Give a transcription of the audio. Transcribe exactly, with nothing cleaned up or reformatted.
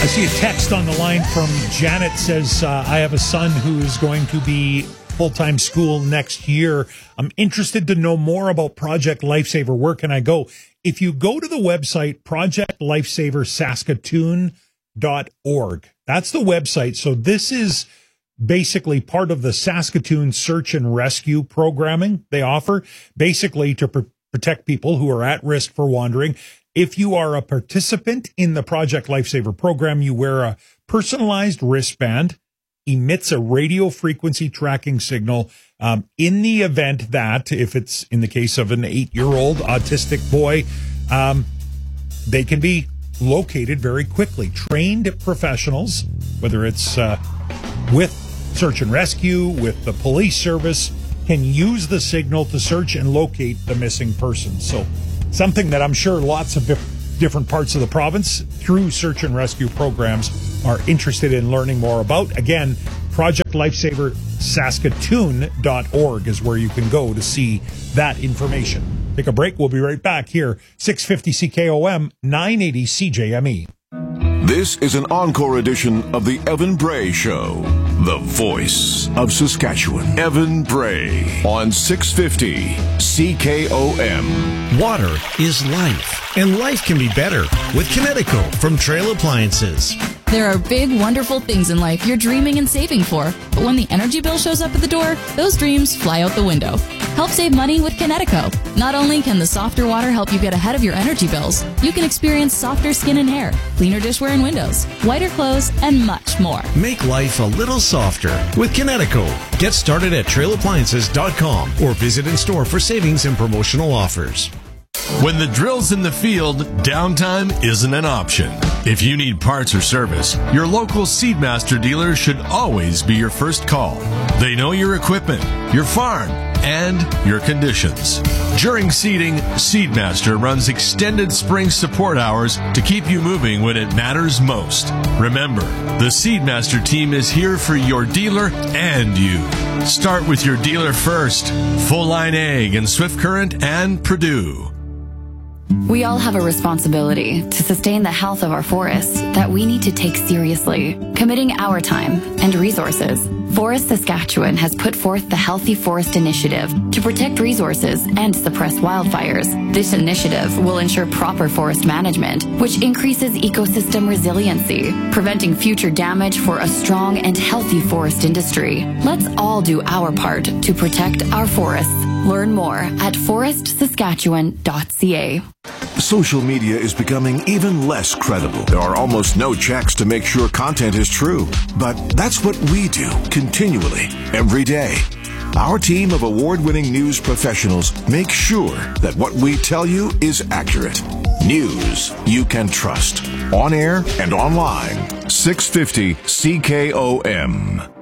see a text on the line from Janet. Says, uh, I have a son who is going to be full-time school next year. I'm interested to know more about Project Lifesaver. Where can I go? If you go to the website, project lifesaver saskatoon dot org, that's the website. So this is basically part of the Saskatoon search and rescue programming they offer, basically to pr- protect people who are at risk for wandering. If you are a participant in the Project Lifesaver program, you wear a personalized wristband, emits a radio frequency tracking signal um, in the event that, if it's in the case of an eight-year-old autistic boy, um, they can be located very quickly. Trained professionals, whether it's uh, with search and rescue, with the police service, can use the signal to search and locate the missing person. So something that I'm sure lots of dif- different parts of the province through search and rescue programs are interested in learning more about. Again, project lifesaver saskatoon dot org is where you can go to see that information. Take a break. We'll be right back here. six fifty C K O M, nine eighty C J M E. This is an encore edition of the Evan Bray Show, the voice of Saskatchewan. Evan Bray on six fifty C K O M. Water is life, and life can be better with Kinetico from Trail Appliances. There are big, wonderful things in life you're dreaming and saving for, but when the energy bill shows up at the door, those dreams fly out the window. Help save money with Kinetico. Not only can the softer water help you get ahead of your energy bills, you can experience softer skin and hair, cleaner dishware and windows, whiter clothes, and much more. Make life a little softer with Kinetico. Get started at trail appliances dot com or visit in store for savings and promotional offers. When the drill's in the field, downtime isn't an option. If you need parts or service, your local Seedmaster dealer should always be your first call. They know your equipment, your farm, and your conditions. During seeding, Seedmaster runs extended spring support hours to keep you moving when it matters most. Remember, the Seedmaster team is here for your dealer and you. Start with your dealer first. Full Line Ag and Swift Current and Purdue. We all have a responsibility to sustain the health of our forests that we need to take seriously, committing our time and resources. Forest Saskatchewan has put forth the Healthy Forest Initiative to protect resources and suppress wildfires. This initiative will ensure proper forest management, which increases ecosystem resiliency, preventing future damage for a strong and healthy forest industry. Let's all do our part to protect our forests. Learn more at forest saskatchewan dot c a. Social media is becoming even less credible. There are almost no checks to make sure content is true. But that's what we do continually, every day. Our team of award-winning news professionals make sure that what we tell you is accurate. News you can trust. On air and online. six fifty C K O M.